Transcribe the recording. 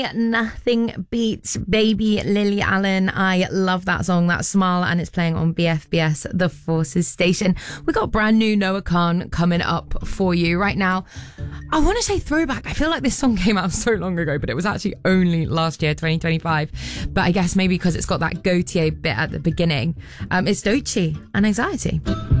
Nothing beats Baby Lily Allen. I love that song, that Smile, and it's playing on BFBS, the Forces station. We got brand new Noah Khan coming up for you right now. I want to say throwback. I feel like this song came out so long ago, but it was actually only last year, 2025. But I guess maybe because it's got that Gautier bit at the beginning. It's Doechii and Anxiety.